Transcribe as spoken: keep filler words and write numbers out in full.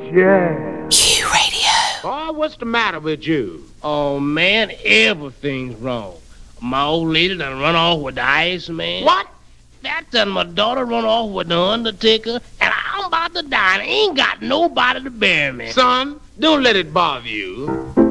Yeah. Q Radio. Boy, what's the matter with you? Oh, man, everything's wrong. My old lady done run off with the ice man. What? That done my daughter run off with the undertaker, and I'm about to die, and I ain't got nobody to bury me. Son, don't let it bother you.